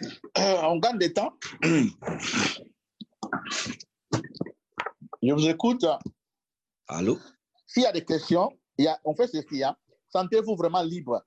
On gagne des temps. Je vous écoute. Allô? S'il y a des questions, on fait ceci. Sentez-vous vraiment libre.